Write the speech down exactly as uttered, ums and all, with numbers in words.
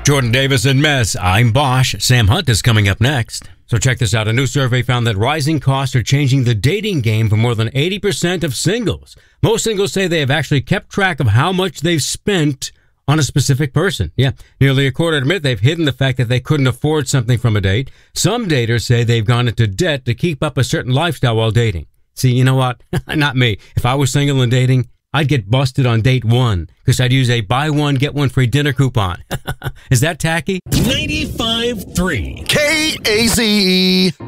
Jordan Davis and Mess. I'm Bosch. Sam Hunt is coming up next. So check this out. A new survey found that rising costs are changing the dating game for more than eighty percent of singles. Most singles say they have actually kept track of how much they've spent on a specific person. Yeah, nearly a quarter admit they've hidden the fact that they couldn't afford something from a date. Some daters say they've gone into debt to keep up a certain lifestyle while dating. See, you know what? Not me. If I was single and dating, I'd get busted on date one because I'd use a buy one, get one free dinner coupon. Is that tacky? ninety-five point three K A Z E.